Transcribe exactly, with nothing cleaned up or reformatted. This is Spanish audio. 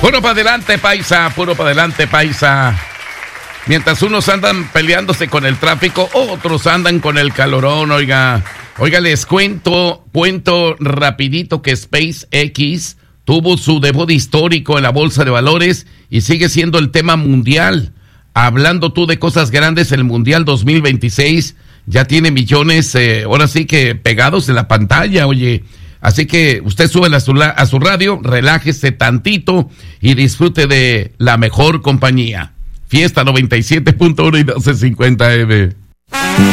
Puro para adelante, paisa, puro para adelante, paisa. Mientras unos andan peleándose con el tráfico, otros andan con el calorón, oiga. Oiga, les cuento, cuento rapidito que SpaceX tuvo su debut histórico en la bolsa de valores y sigue siendo el tema mundial. Hablando tú de cosas grandes, el Mundial dos mil veintiséis ya tiene millones, eh, ahora sí que pegados en la pantalla, oye. Así que usted sube a su, a su radio, relájese tantito y disfrute de la mejor compañía. Fiesta noventa y siete punto uno y doce cincuenta eme.